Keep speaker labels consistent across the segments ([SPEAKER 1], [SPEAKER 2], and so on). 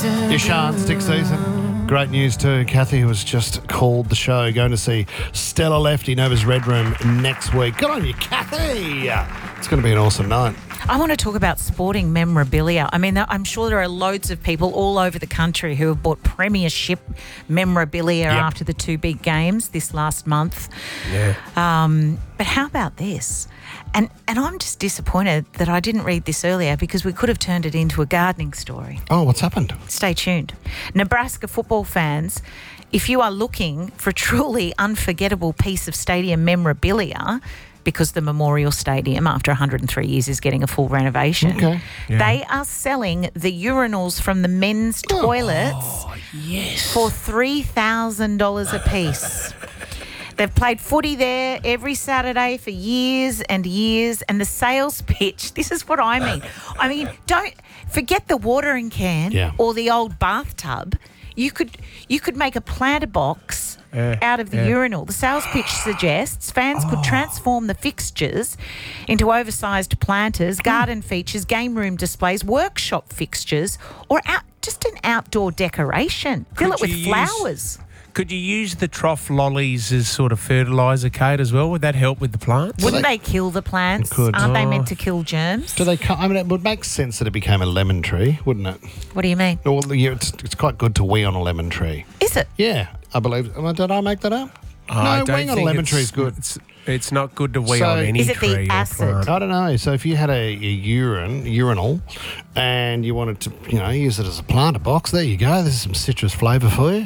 [SPEAKER 1] Yashan, Stick Season. Great news too. Kathy, who has just called the show, going to see Stella Lefty, Nova's Red Room next week. Good on you, Kathy. It's going to be an awesome night.
[SPEAKER 2] I want to talk about sporting memorabilia. I mean, I'm sure there are loads of people all over the country who have bought premiership memorabilia after the two big games this last month.
[SPEAKER 3] Yeah.
[SPEAKER 2] But how about this? And I'm just disappointed that I didn't read this earlier because we could have turned it into a gardening story.
[SPEAKER 1] Oh, what's happened?
[SPEAKER 2] Stay tuned. Nebraska football fans, if you are looking for a truly unforgettable piece of stadium memorabilia, because the Memorial Stadium, after 103 years, is getting a full renovation.
[SPEAKER 1] Okay.
[SPEAKER 3] Yeah.
[SPEAKER 2] They are selling the urinals from the men's toilets for $3,000 a piece. They've played footy there every Saturday for years and years, and the sales pitch, this is what I mean. I mean, don't forget the watering can or the old bathtub. You could make a planter box out of the urinal. The sales pitch suggests fans could transform the fixtures into oversized planters, garden features, game room displays, workshop fixtures, or just an outdoor decoration. Fill it with flowers.
[SPEAKER 3] Could you use the trough lollies as sort of fertiliser, Kate, as well? Would that help with the plants?
[SPEAKER 2] Wouldn't they kill the plants?
[SPEAKER 1] It could.
[SPEAKER 2] Aren't they meant to kill germs?
[SPEAKER 1] Do they? I mean, it would make sense that it became a lemon tree, wouldn't it?
[SPEAKER 2] What do you mean?
[SPEAKER 1] Well, yeah, it's quite good to wee on a lemon tree.
[SPEAKER 2] Is it?
[SPEAKER 1] Yeah, I believe. Did I make that up?
[SPEAKER 3] I don't
[SPEAKER 1] weeing on a
[SPEAKER 3] think
[SPEAKER 1] lemon tree is good.
[SPEAKER 3] It's not good to wee
[SPEAKER 1] So-
[SPEAKER 3] on any
[SPEAKER 2] Is it the
[SPEAKER 3] tree or
[SPEAKER 2] acid?
[SPEAKER 3] plant.
[SPEAKER 1] I don't know. So if you had a urinal and you wanted to, use it as a planter box, there you go. There's some citrus flavour for you.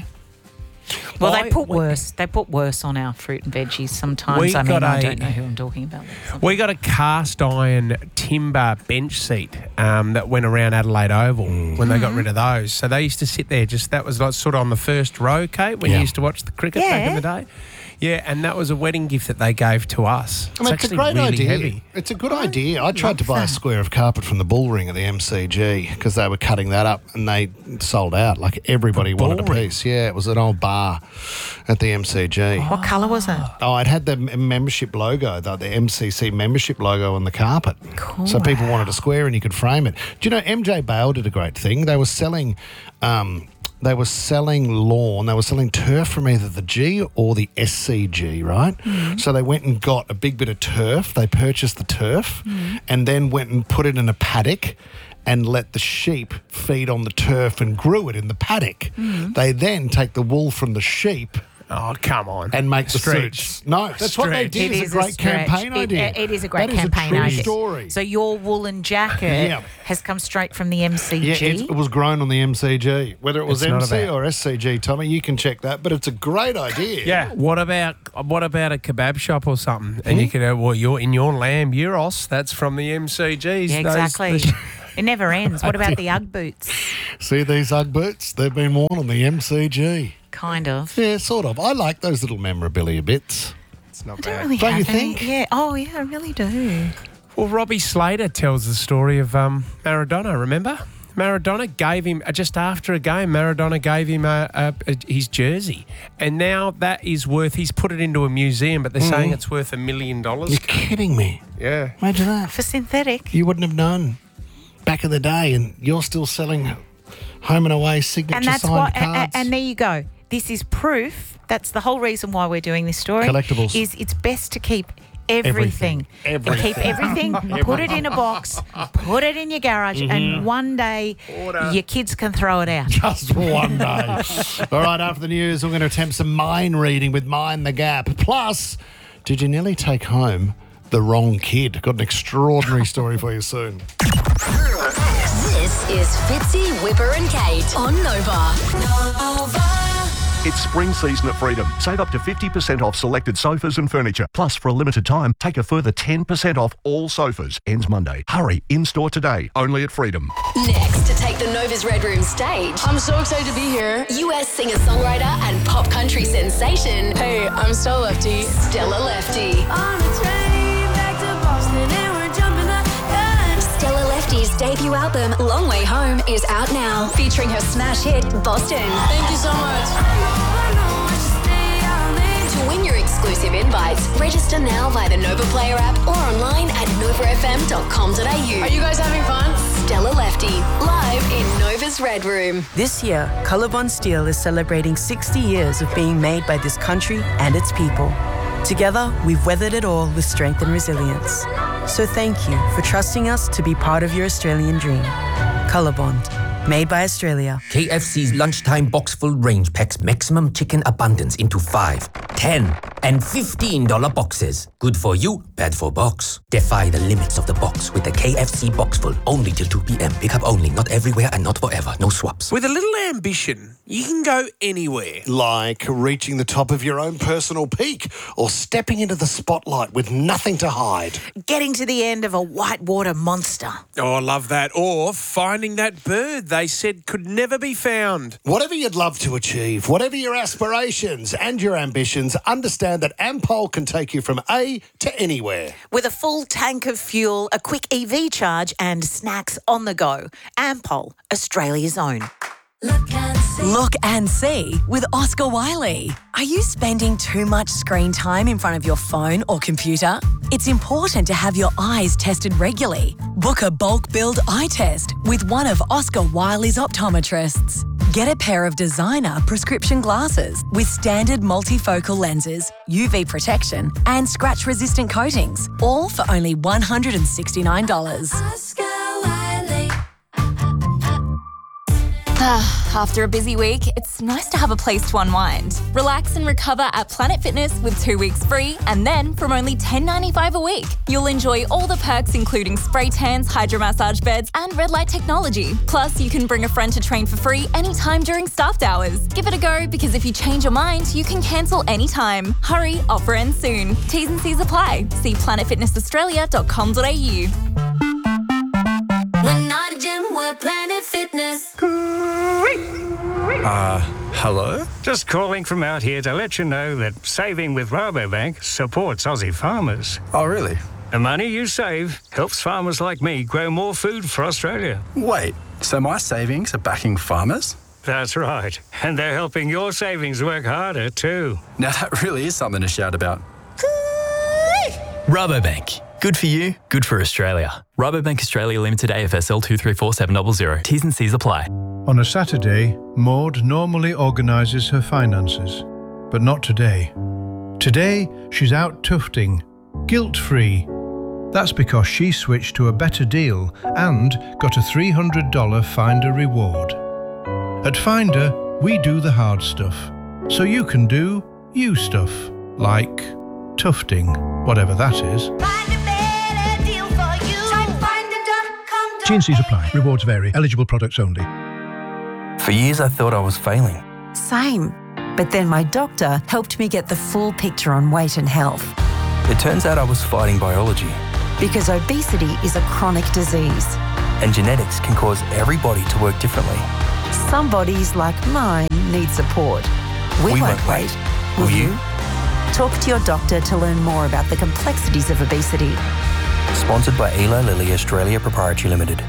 [SPEAKER 2] Well, they put worse. They put worse on our fruit and veggies sometimes.
[SPEAKER 3] We
[SPEAKER 2] I mean,
[SPEAKER 3] got
[SPEAKER 2] I
[SPEAKER 3] a-
[SPEAKER 2] don't know who I'm talking about.
[SPEAKER 3] We got a cast iron timber bench seat that went around Adelaide Oval when they got rid of those. So they used to sit there that was like sort of on the first row, Kate, when you used to watch the cricket back in the day. Yeah, and that was a wedding gift that they gave to us.
[SPEAKER 1] I mean, it's a
[SPEAKER 3] actually
[SPEAKER 1] great
[SPEAKER 3] really
[SPEAKER 1] idea.
[SPEAKER 3] heavy.
[SPEAKER 1] It's a good idea. I tried to buy a square of carpet from the Bull Ring at the MCG because they were cutting that up and they sold out. Like everybody wanted a
[SPEAKER 3] Bull Ring?
[SPEAKER 1] piece. Yeah, it was an old bar at the MCG.
[SPEAKER 2] What colour was it?
[SPEAKER 1] Oh, it had the membership logo, the MCC membership logo on the carpet. Cool. So people wanted a square and you could frame it. Do you know, MJ Bale did a great thing. They were selling lawn. They were selling turf from either the G or the SCG, right? So they went and got a big bit of turf. They purchased the turf and then went and put it in a paddock and let the sheep feed on the turf and grew it in the paddock. They then take the wool from the sheep
[SPEAKER 3] Oh, come on.
[SPEAKER 1] and make the
[SPEAKER 3] Stretch.
[SPEAKER 1] suits. No, that's what they did.
[SPEAKER 2] It
[SPEAKER 1] It's a great campaign idea.
[SPEAKER 2] It is a great
[SPEAKER 1] That
[SPEAKER 2] campaign
[SPEAKER 1] is a true
[SPEAKER 2] idea.
[SPEAKER 1] story.
[SPEAKER 2] So your woolen jacket
[SPEAKER 1] Yeah.
[SPEAKER 2] has come straight from the MCG.
[SPEAKER 1] Yeah, it was grown on the MCG. Whether it was
[SPEAKER 3] It's not
[SPEAKER 1] MC
[SPEAKER 3] about-
[SPEAKER 1] or SCG, Tommy, you can check that. But it's a great idea.
[SPEAKER 3] Yeah. What about a kebab shop or something? And you could you're in your lamb euros. That's from the MCGs.
[SPEAKER 2] Yeah, exactly. It never ends. What about the Ugg boots?
[SPEAKER 1] See these Ugg boots? They've been worn on the MCG.
[SPEAKER 2] Kind of.
[SPEAKER 1] Yeah, sort of. I like those little memorabilia bits.
[SPEAKER 3] It's not
[SPEAKER 2] I don't
[SPEAKER 3] bad.
[SPEAKER 2] really
[SPEAKER 1] Don't you
[SPEAKER 2] have any.
[SPEAKER 1] think?
[SPEAKER 2] Yeah. Oh, yeah, I really do.
[SPEAKER 3] Well, Robbie Slater tells the story of Maradona. Remember? Maradona gave him just after a game. Maradona gave him his jersey, and now that is worth. He's put it into a museum, but they're saying it's worth $1 million.
[SPEAKER 1] You're kidding me.
[SPEAKER 3] Yeah.
[SPEAKER 1] Imagine that.
[SPEAKER 2] For synthetic.
[SPEAKER 1] You wouldn't have known back in the day, and you're still selling home and away signature
[SPEAKER 2] And that's
[SPEAKER 1] signed
[SPEAKER 2] why.
[SPEAKER 1] cards.
[SPEAKER 2] And there you go. This is proof. That's the whole reason why we're doing this story.
[SPEAKER 1] Collectibles.
[SPEAKER 2] Is it's best to keep everything.
[SPEAKER 1] Everything.
[SPEAKER 2] Keep everything. Put it in a box. Put it in your garage, and one day your kids can throw it out.
[SPEAKER 1] Just one day. All right, after the news, we're going to attempt some mind reading with Mind the Gap. Plus, did you nearly take home the wrong kid? Got an extraordinary story for you soon.
[SPEAKER 4] This is Fitzy, Whipper and Kate on Nova.
[SPEAKER 5] It's spring season at Freedom. Save up to 50% off selected sofas and furniture. Plus, for a limited time, take a further 10% off all sofas. Ends Monday. Hurry, in-store today. Only at Freedom.
[SPEAKER 4] Next, to take the Nova's Red Room stage,
[SPEAKER 6] I'm so excited to be here.
[SPEAKER 4] US singer-songwriter and pop country sensation,
[SPEAKER 6] Hey, I'm Stella Lefty.
[SPEAKER 4] Stella Lefty.
[SPEAKER 7] On the train back to Boston and we're jumping the gun.
[SPEAKER 4] Stella Lefty's debut album, Long Way Home, is out now, featuring her smash hit, Boston.
[SPEAKER 6] Thank you so much.
[SPEAKER 7] I know I should stay out late.
[SPEAKER 4] To win your exclusive invites, register now via the Nova Player app or online at novafm.com.au.
[SPEAKER 6] Are you guys having fun?
[SPEAKER 4] Stella Lefty, live in Nova's Red Room.
[SPEAKER 8] This year, Colorbond Steel is celebrating 60 years of being made by this country and its people. Together, we've weathered it all with strength and resilience. So thank you for trusting us to be part of your Australian dream. Colorbond, made by Australia.
[SPEAKER 9] KFC's lunchtime box full range packs maximum chicken abundance into 5, 10, and $15 boxes. Good for you, bad for box. Defy the limits of the box with the KFC box full. Only till 2 p.m. Pick up only, not everywhere and not forever. No swaps.
[SPEAKER 3] With a little ambition, you can go anywhere.
[SPEAKER 1] Like reaching the top of your own personal peak or stepping into the spotlight with nothing to hide.
[SPEAKER 2] Getting to the end of a whitewater monster.
[SPEAKER 3] Oh, I love that. Or finding that bird they said could never be found.
[SPEAKER 1] Whatever you'd love to achieve, whatever your aspirations and your ambitions, understand that Ampol can take you from A to anywhere.
[SPEAKER 2] With a full tank of fuel, a quick EV charge and snacks on the go. Ampol, Australia's own.
[SPEAKER 10] Look and see with Oscar Wiley. Are you spending too much screen time in front of your phone or computer? It's important to have your eyes tested regularly. Book a bulk billed eye test with one of Oscar Wiley's optometrists. Get a pair of designer prescription glasses with standard multifocal lenses, UV protection and scratch-resistant coatings, all for only $169.
[SPEAKER 7] Oscar Wiley.
[SPEAKER 11] After a busy week, it's nice to have a place to unwind. Relax and recover at Planet Fitness with 2 weeks free, and then from only $10.95 a week, you'll enjoy all the perks including spray tans, hydromassage beds, and red light technology. Plus, you can bring a friend to train for free anytime during staffed hours. Give it a go because if you change your mind, you can cancel anytime. Hurry, offer ends soon. T's and C's apply. See planetfitnessaustralia.com.au.
[SPEAKER 7] We're not a gym, we're Planet Fitness.
[SPEAKER 12] Hello? Just calling from out here to let you know that saving with Rabobank supports Aussie farmers.
[SPEAKER 13] Oh, really?
[SPEAKER 12] The money you save helps farmers like me grow more food for Australia.
[SPEAKER 13] Wait, so my savings are backing farmers?
[SPEAKER 12] That's right. And they're helping your savings work harder too.
[SPEAKER 13] Now that really is something to shout about.
[SPEAKER 14] Rabobank. Good for you, good for Australia. Rabobank Australia Limited AFSL 234700. T's and C's apply.
[SPEAKER 15] On a Saturday, Maud normally organises her finances, but not today. Today, she's out tufting, guilt-free. That's because she switched to a better deal and got a $300 Finder reward. At Finder, we do the hard stuff, so you can do you stuff, like tufting, whatever that is. T&Cs apply. Rewards vary. Eligible products only.
[SPEAKER 14] For years, I thought I was failing.
[SPEAKER 16] Same. But then my doctor helped me get the full picture on weight and health.
[SPEAKER 14] It turns out I was fighting biology.
[SPEAKER 16] Because obesity is a chronic disease.
[SPEAKER 14] And genetics can cause every body to work differently.
[SPEAKER 16] Some bodies, like mine, need support. We won't wait. Will you? Talk to your doctor to learn more about the complexities of obesity.
[SPEAKER 14] Sponsored by Eli Lilly Australia Proprietary Limited.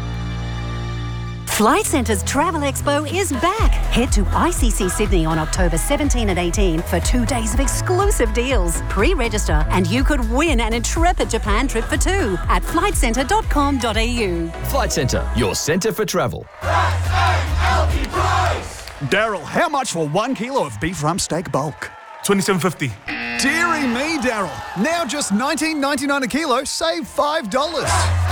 [SPEAKER 17] Flight Centre's Travel Expo is back. Head to ICC Sydney on October 17 and 18 for 2 days of exclusive deals. Pre-register and you could win an intrepid Japan trip for two at flightcentre.com.au.
[SPEAKER 18] Flight Centre, your centre for travel.
[SPEAKER 19] Daryl, how much for 1 kilo of beef rump steak bulk?
[SPEAKER 20] $27.50.
[SPEAKER 19] Deary me, Daryl. Now just $19.99 a kilo, save $5.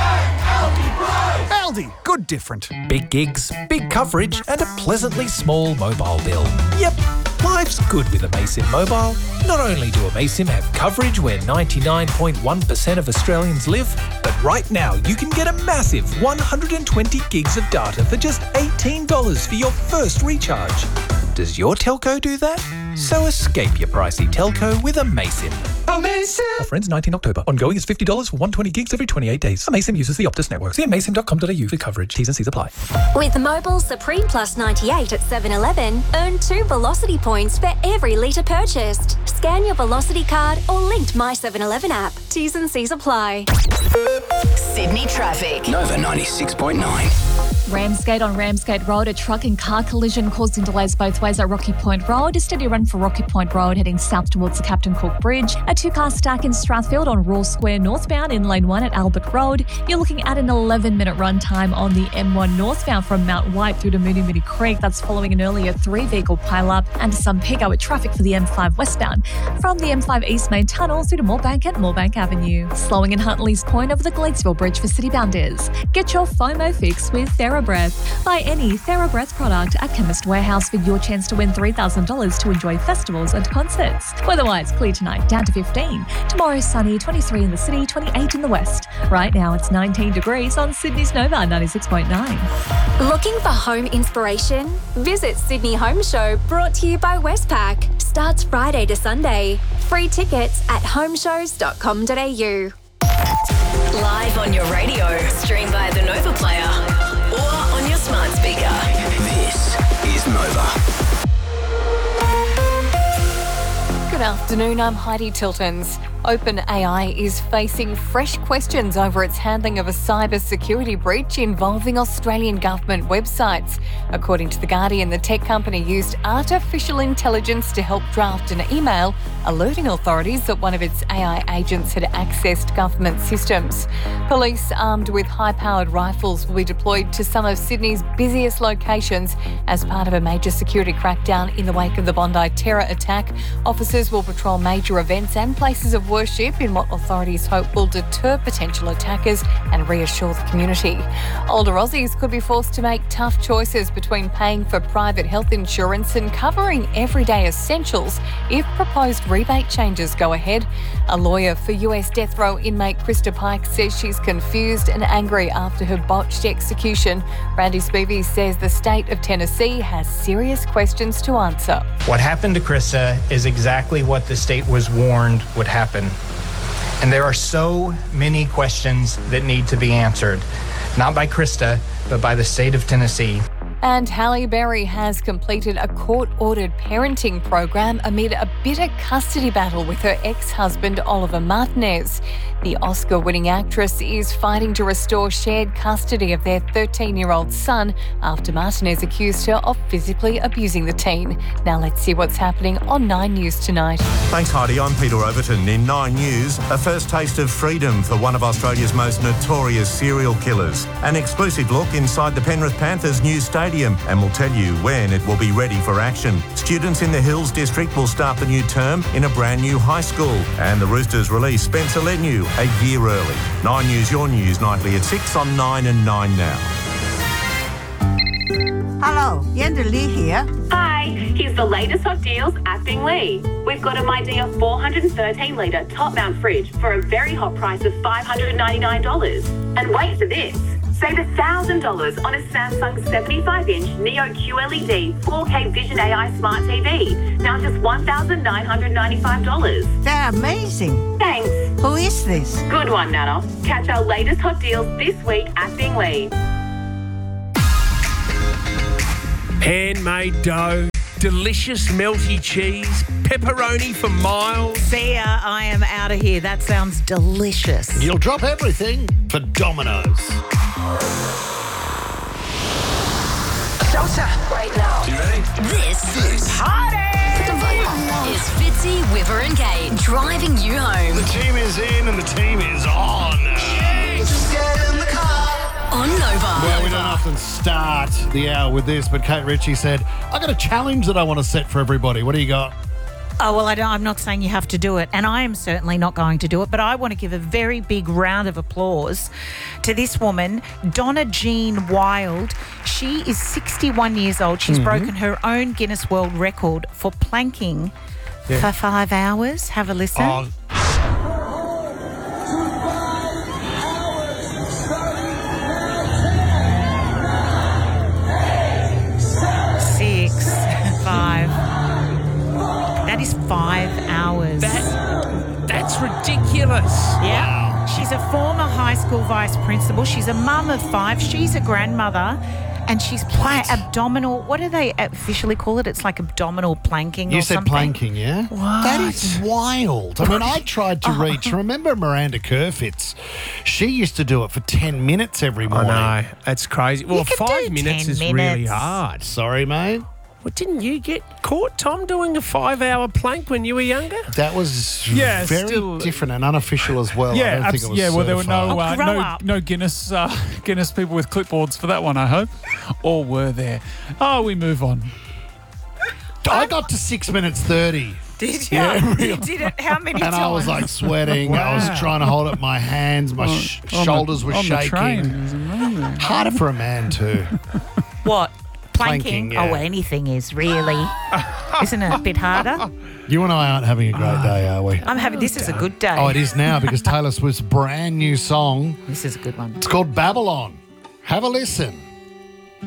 [SPEAKER 19] Aldi, good different.
[SPEAKER 21] Big gigs, big coverage, and a pleasantly small mobile bill. Yep, life's good with Amaysim Mobile. Not only do Amaysim have coverage where 99.1% of Australians live, but right now you can get a massive 120 gigs of data for just $18 for your first recharge. Does your telco do that? So escape your pricey telco with Amaysim. Amaysim! Offer ends 19 October. Ongoing is $50 for 120 gigs every 28 days. Amaysim uses the Optus network. See amaysim.com.au for coverage. T's and C's apply.
[SPEAKER 4] With Mobile Supreme Plus 98 at 7-Eleven, earn 2 Velocity points for every litre purchased. Scan your Velocity card or linked My 7-Eleven app. T's and C's apply. Sydney traffic.
[SPEAKER 18] Nova 96.9.
[SPEAKER 22] Ramsgate on Ramsgate Road, a truck and car collision causing delays both ways at Rocky Point Road. A steady run for Rocky Point Road heading south towards the Captain Cook Bridge. A two-car stack in Strathfield on Raw Square northbound in Lane 1 at Albert Road. You're looking at an 11-minute run time on the M1 northbound from Mount White through to Moonee Moonee Creek. That's following an earlier 3-vehicle pile-up and some peak-hour traffic for the M5 westbound from the M5 East Main Tunnel through to Moorebank at Moorebank Avenue. Slowing in Huntley's Point over the Gladesville Bridge for city-bounders. Get your FOMO fix with TheraBreath. Buy any TheraBreath product at Chemist Warehouse for your chance to win $3,000 to enjoy festivals and concerts. Weather-wise, clear tonight, down to 15. Tomorrow, sunny, 23 in the city, 28 in the west. Right now, it's 19 degrees on Sydney's Nova, 96.9.
[SPEAKER 4] Looking for home inspiration? Visit Sydney Home Show, brought to you by Westpac. Starts Friday to Sunday. Free tickets at homeshows.com.au.
[SPEAKER 10] Live on your radio, stream via the Nova Player or on your smart speaker.
[SPEAKER 18] This is Nova.
[SPEAKER 5] Good afternoon, I'm Heidi Tiltons. OpenAI is facing fresh questions over its handling of a cybersecurity breach involving Australian government websites. According to The Guardian, the tech company used artificial intelligence to help draft an email alerting authorities that one of its AI agents had accessed government systems. Police armed with high-powered rifles will be deployed to some of Sydney's busiest locations as part of a major security crackdown in the wake of the Bondi terror attack. Officers will patrol major events and places of worship in what authorities hope will deter potential attackers and reassure the community. Older Aussies could be forced to make tough choices between paying for private health insurance and covering everyday essentials if proposed rebate changes go ahead. A lawyer for US death row inmate Krista Pike says she's confused and angry after her botched execution. Randy Spivey says the state of Tennessee has serious questions to answer.
[SPEAKER 20] What happened to Krista is exactly what the state was warned would happen. And there are so many questions that need to be answered, not by Krista, but by the state of Tennessee.
[SPEAKER 5] And Halle Berry has completed a court-ordered parenting program amid a bitter custody battle with her ex-husband Oliver Martinez. The Oscar-winning actress is fighting to restore shared custody of their 13-year-old son after Martinez accused her of physically abusing the teen. Now let's see what's happening on 9 News tonight.
[SPEAKER 23] Thanks, Heidi. I'm Peter Overton. In 9 News, a first taste of freedom for one of Australia's most notorious serial killers. An exclusive look inside the Penrith Panthers' new stadium, and we'll tell you when it will be ready for action. Students in the Hills District will start the new term in a brand new high school. And the Roosters release Spencer Leniu a year early. 9 News, your news nightly at 6 on 9 and 9 now.
[SPEAKER 24] Hello, Yanda Lee here.
[SPEAKER 25] Hi, here's the latest hot deals at Binglee. We've got a My Dear 413-litre top mount fridge for a very hot price of $599. And wait for this. Save $1,000 on a Samsung 75-inch Neo QLED 4K Vision AI Smart TV. Now just $1,995.
[SPEAKER 24] They're amazing.
[SPEAKER 25] Thanks.
[SPEAKER 24] Who is this?
[SPEAKER 25] Good one, Nana. Catch our latest hot deals this week at Binglee.
[SPEAKER 3] Handmade dough, delicious melty cheese, pepperoni for miles.
[SPEAKER 2] See ya, I am out of here. That sounds delicious.
[SPEAKER 1] You'll drop everything for Domino's.
[SPEAKER 10] Showtime right now.
[SPEAKER 18] You ready?
[SPEAKER 10] This is Fitzy, Whipper and Kate driving you home.
[SPEAKER 1] The team is in and the team is on.
[SPEAKER 10] Just get in the car. On Nova.
[SPEAKER 1] Well, we don't often start the hour with this, but Kate Ritchie said, I got a challenge that I want to set for everybody. What do you got?
[SPEAKER 2] Oh, well, I'm not saying you have to do it, and I am certainly not going to do it, but I want to give a very big round of applause to this woman, Donna Jean Wild. She is 61 years old. She's broken her own Guinness World Record for planking for 5 hours. Have a listen.
[SPEAKER 1] Oh.
[SPEAKER 2] 6, 5. That is 5 hours.
[SPEAKER 3] That's ridiculous.
[SPEAKER 2] Yeah.
[SPEAKER 3] Wow.
[SPEAKER 2] She's a former high school vice principal. She's a mum of 5. She's a grandmother. And she's abdominal, what do they officially call it? It's like abdominal planking
[SPEAKER 1] You
[SPEAKER 2] or
[SPEAKER 1] said
[SPEAKER 2] something.
[SPEAKER 1] planking, yeah?
[SPEAKER 2] What?
[SPEAKER 1] That is wild. I mean, I tried to reach. Remember Miranda Kerfitz? She used to do it for 10 minutes every morning.
[SPEAKER 3] I know. That's crazy. Well,
[SPEAKER 2] You can
[SPEAKER 3] 5
[SPEAKER 2] do
[SPEAKER 3] minutes
[SPEAKER 2] 10
[SPEAKER 3] is really
[SPEAKER 2] minutes.
[SPEAKER 3] hard.
[SPEAKER 1] Sorry, mate.
[SPEAKER 3] Well, didn't you get caught, Tom, doing a 5-hour plank when you were younger?
[SPEAKER 1] That was
[SPEAKER 6] Yeah,
[SPEAKER 1] very
[SPEAKER 6] still-
[SPEAKER 1] different and unofficial as well. I
[SPEAKER 6] Yeah,
[SPEAKER 1] don't think it was
[SPEAKER 6] well, there were
[SPEAKER 1] certified.
[SPEAKER 6] no Guinness Guinness people with clipboards for that one, I hope. Or were there? Oh, we move on.
[SPEAKER 1] I got to 6 minutes 30.
[SPEAKER 2] Did you?
[SPEAKER 1] Yeah,
[SPEAKER 2] You did it how many
[SPEAKER 1] and
[SPEAKER 2] times?
[SPEAKER 1] I was like sweating. I was trying to hold up my hands. My shoulders were
[SPEAKER 6] on the
[SPEAKER 1] shaking.
[SPEAKER 6] train. It was amazing.
[SPEAKER 1] Harder for a man too.
[SPEAKER 2] What? Planking?
[SPEAKER 1] Planking, yeah.
[SPEAKER 2] Oh, anything is really. Isn't it a bit harder?
[SPEAKER 1] You and I aren't having a great day, are we?
[SPEAKER 2] I'm having. This is a good day.
[SPEAKER 1] Oh, it is now because Taylor Swift's brand new song.
[SPEAKER 2] This is a good one.
[SPEAKER 1] It's called Babylon. Have a listen.